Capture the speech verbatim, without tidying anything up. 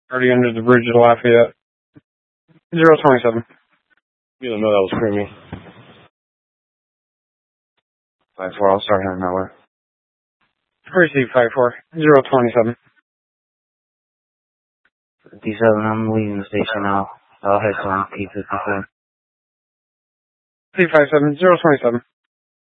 Already under the bridge at Lafayette. zero twenty-seven. You don't know that was premium. five four, I'll start heading that way. Receive five four. zero twenty-seven. fifty-seven, I'm leaving the station now. I'll head to P fifty-four. three five seven. zero twenty-seven.